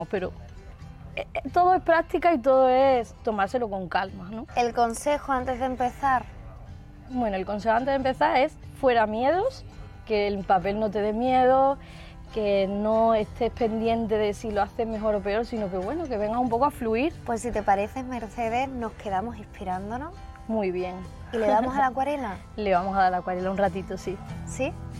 Pero todo es práctica y todo es tomárselo con calma, ¿no? El consejo antes de empezar. Bueno, el consejo antes de empezar es fuera miedos, que el papel no te dé miedo, que no estés pendiente de si lo haces mejor o peor, sino que bueno, que vengas un poco a fluir. Pues si te parece, Mercedes, nos quedamos inspirándonos Muy bien. y le damos a la acuarela. Le vamos a dar la acuarela un ratito, sí. ¿Sí?